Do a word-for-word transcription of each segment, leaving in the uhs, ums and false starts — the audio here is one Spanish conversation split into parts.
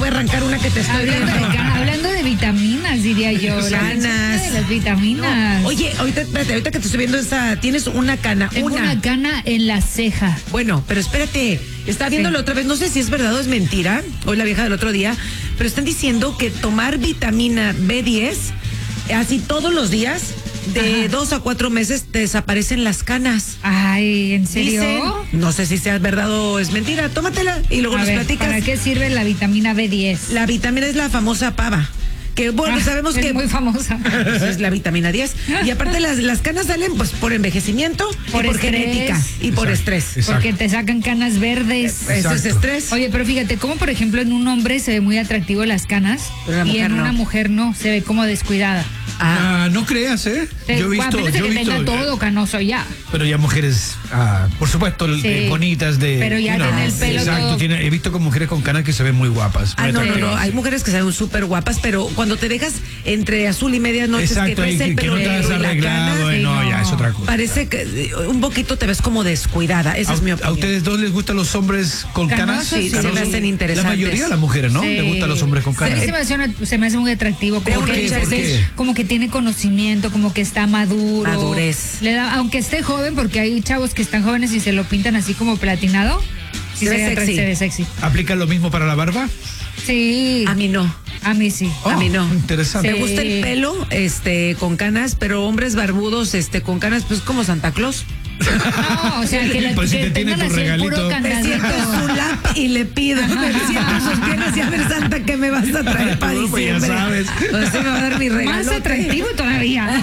voy a arrancar una que te estoy Hablando viendo. de, can- hablando de vitaminas, diría yo. La Canas. cancioncita de las vitaminas. No. Oye, ahorita, espérate, ahorita que te estoy viendo esa, tienes una cana, Tengo una. una cana en la ceja. Bueno, pero espérate, estaba viéndolo Sí. otra vez, no sé si es verdad o es mentira, hoy la vieja del otro día, pero están diciendo que tomar vitamina B diez, así todos los días, de Ajá. dos a cuatro meses, te desaparecen las canas. Ay, ¿en serio? Dicen, no sé si sea verdad o es mentira, tómatela y luego A nos ver, platicas. ¿para qué sirve la vitamina B diez? La vitamina es la famosa pava. Que bueno, Ah, sabemos es que muy famosa. pues, es la vitamina diez. Y aparte las, las canas salen pues por envejecimiento Por y por estrés. genética y por Exacto, estrés. exacto. Porque te sacan canas verdes. Ese es Exacto. estrés. Oye, pero fíjate, como por ejemplo en un hombre se ve muy atractivo las canas Pero en la y mujer en no. una mujer no, se ve como descuidada. Ah, Ah, no creas, ¿eh? Te- Yo he a visto, menos de yo he que visto, tenga todo canoso ya. pero ya mujeres, ah, por supuesto, Sí. eh, bonitas de. Pero ya you know, tiene el pelo Exacto, todo- tiene- he visto con mujeres con canas que se ven muy guapas. Ah, muy no, no, no, atractivas. hay mujeres que se ven súper guapas, pero cuando te dejas entre azul y medianoche, que Exacto, traes y el que, que pelo no te has negro y la arreglado, cana, eh, sí, no, no. ya es otra cosa. parece que eh, un poquito te ves como descuidada, esa ¿A, es mi a opinión. ustedes dos les gustan los hombres con canas? Canosos, sí, se me Canosos. hacen interesantes. La mayoría de las mujeres, ¿no? Sí. Les gustan los hombres con A mí canas. se me hace, una- se me hace muy atractivo, como ¿Por que, qué? ¿Por qué? como que tiene conocimiento, como que está maduro. Madurez. Le da, aunque esté joven, porque hay chavos que están jóvenes y se lo pintan así como platinado. Sí, Se ve ve atra- sexy. se ve sexy. ¿Aplica lo mismo para la barba? Sí. A mí no. A mí sí. A mí no. Interesante. Me gusta el pelo, este, con canas, pero hombres barbudos, este, con canas, pues como Santa Claus. No, o sea, que, la, Pues si que te tiene tengan tu así el regalito. puro Me siento candadito. en su lap y le pido, me siento en sus piernas y a ver, Santa, ¿qué me vas a traer para Pues ya diciembre? sabes. Pues sí me va a dar mi regalo. Más atractivo todavía.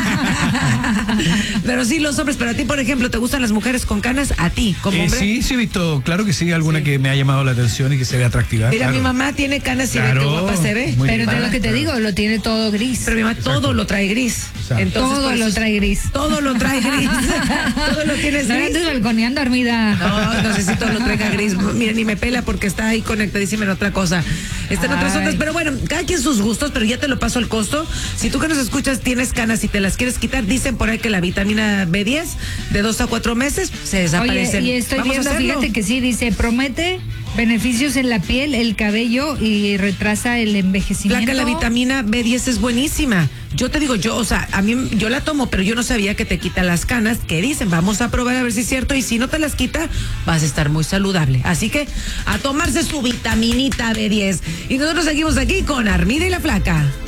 Pero sí, los hombres, pero a ti, por ejemplo, ¿te gustan las mujeres con canas? A ti, como Eh, hombre. sí, sí he visto, claro que sí, alguna que me ha llamado la atención y que se ve atractiva. Mira, claro. mi mamá tiene canas y ve Claro, qué guapa se ve. muy Pero bien. de lo que te digo, lo tiene todo gris. Pero mi mamá todo lo trae gris. Exacto. Entonces, Todo por lo eso- trae gris. Todo lo trae gris. Todo lo tienes No gris. andes balconeando, Armida. No, no sé si todo lo traiga gris. Mira, ni me pela porque está ahí conectadísima en otra cosa. Está en otras Ay. ondas. Pero bueno, cada quien sus gustos, pero ya te lo paso al costo. Si tú que nos escuchas tienes canas y te las quieres quitar, dicen por ahí que la vitamina B diez de dos a cuatro meses se desaparecen. Oye, y estoy Vamos a viendo, hacerlo. fíjate que sí, dice, promete beneficios en la piel, el cabello y retrasa el envejecimiento. Placa, la vitamina B diez es buenísima. Yo te digo, yo, o sea, a mí, yo la tomo, pero yo no sabía que te quita las canas. Que dicen, vamos a probar a ver si es cierto. Y si no te las quita, vas a estar muy saludable. Así que a tomarse su vitaminita B diez. Y nosotros seguimos aquí con Armida y la Flaca.